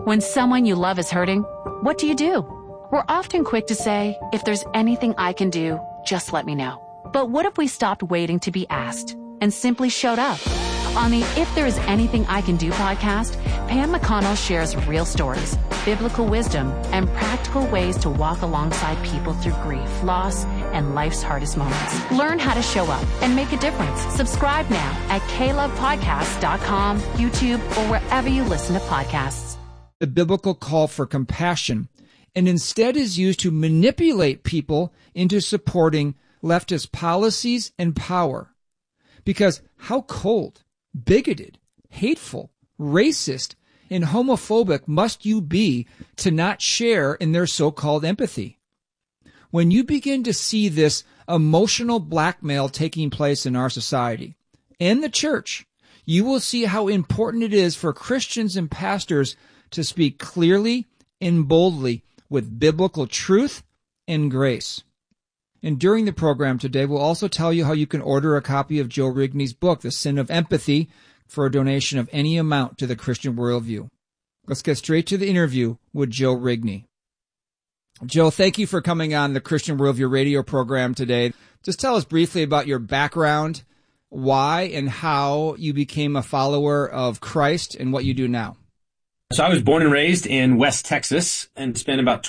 When someone you love is hurting, what do? We're often quick to say, if there's anything I can do, just let me know. But what if we stopped waiting to be asked and simply showed up? On the If There Is Anything I Can Do podcast, Pam McConnell shares real stories, biblical wisdom, and practical ways to walk alongside people through grief, loss, and life's hardest moments. Learn how to show up and make a difference. Subscribe now at klovepodcast.com, YouTube, or wherever you listen to podcasts. The biblical call for compassion, and instead is used to manipulate people into supporting leftist policies and power. Because how cold, bigoted, hateful, racist, and homophobic must you be to not share in their so-called empathy? When you begin to see this emotional blackmail taking place in our society and the church, you will see how important it is for Christians and pastors to speak clearly and boldly with biblical truth and grace. And during the program today, we'll also tell you how you can order a copy of Joe Rigney's book, The Sin of Empathy, for a donation of any amount to the Christian Worldview. Let's get straight to the interview with Joe Rigney. Joe, thank you for coming on the Christian Worldview radio program today. Just tell us briefly about your background, why and how you became a follower of Christ, and what you do now. So I was born and raised in West Texas and spent about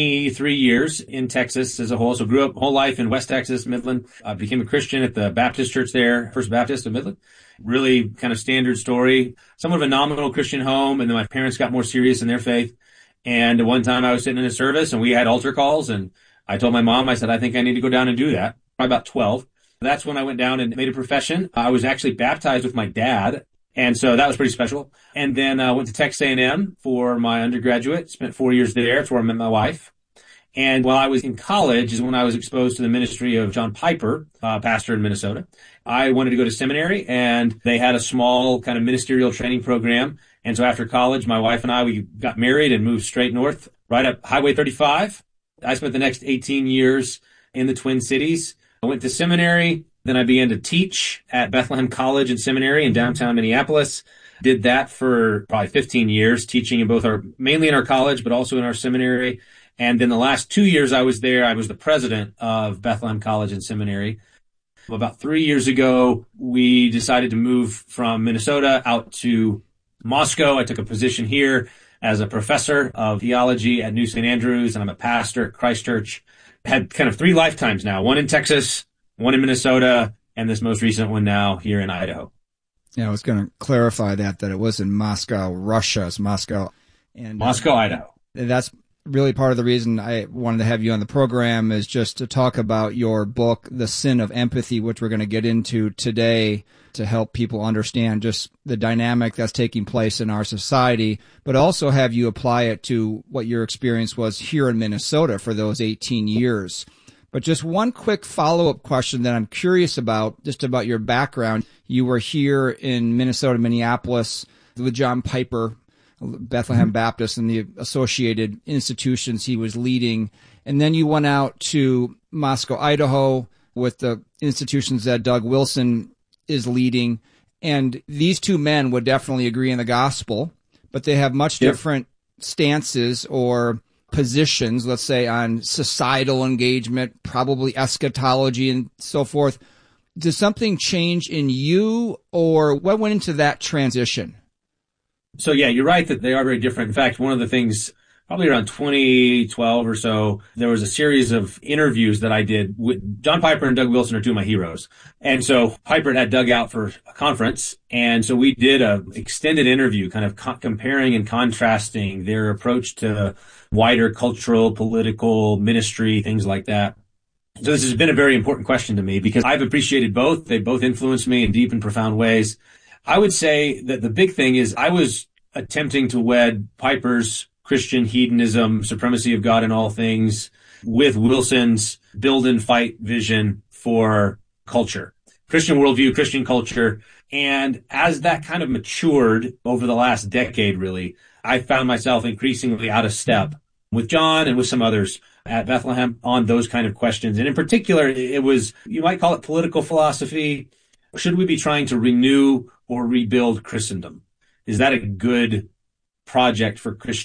23 years in Texas as a whole. So grew up whole life in West Texas, Midland. I became a Christian at the Baptist church there, First Baptist of Midland. Really kind of standard story. Somewhat of a nominal Christian home, and then my parents got more serious in their faith. And one time I was sitting in a service and we had altar calls, and I told my mom, I said, I think I need to go down and do that. Probably about 12. That's when I went down and made a profession. I was actually baptized with my dad. And so that was pretty special. And then I went to Texas A&M for my undergraduate, spent 4 years there. That's where I met my wife. And while I was in college is when I was exposed to the ministry of John Piper, pastor in Minnesota. I wanted to go to seminary, and they had a small kind of ministerial training program. And so after college, my wife and I, we got married and moved straight north, right up Highway 35. I spent the next 18 years in the Twin Cities. I went to seminary. Then I began to teach at Bethlehem College and Seminary in downtown Minneapolis. Did that for probably 15 years, teaching in both mainly in our college, but also in our seminary. And then the last 2 years I was there, I was the president of Bethlehem College and Seminary. About 3 years ago, we decided to move from Minnesota out to Moscow. I took a position here as a professor of theology at New St. Andrews, and I'm a pastor at Christ Church. Had kind of 3 lifetimes now, one in Texas, one in Minnesota, and this most recent one now here in Idaho. Yeah, I was going to clarify that it was in Moscow, Russia. It's Moscow. And Moscow, Idaho. That's really part of the reason I wanted to have you on the program, is just to talk about your book, The Sin of Empathy, which we're going to get into today to help people understand just the dynamic that's taking place in our society, but also have you apply it to what your experience was here in Minnesota for those 18 years. But just one quick follow-up question that I'm curious about, just about your background. You were here in Minnesota, Minneapolis, with John Piper, Bethlehem Baptist, and the associated institutions he was leading. And then you went out to Moscow, Idaho, with the institutions that Doug Wilson is leading. And these two men would definitely agree in the gospel, but they have much different stances or positions, let's say, on societal engagement, probably eschatology and so forth. Did something change in you, or what went into that transition? So yeah, you're right that they are very different. In fact, one of the things, probably around 2012 or so, there was a series of interviews that I did with John Piper, and Doug Wilson are two of my heroes. And so Piper had Doug out for a conference. And so we did a extended interview kind of comparing and contrasting their approach to wider cultural, political, ministry, things like that. So this has been a very important question to me because I've appreciated both. They both influenced me in deep and profound ways. I would say that the big thing is I was attempting to wed Piper's Christian hedonism, supremacy of God in all things, with Wilson's build and fight vision for culture, Christian worldview, Christian culture. And as that kind of matured over the last decade, really, I found myself increasingly out of step with John and with some others at Bethlehem on those kind of questions. And in particular, it was, you might call it political philosophy. Should we be trying to renew or rebuild Christendom? Is that a good project for Christian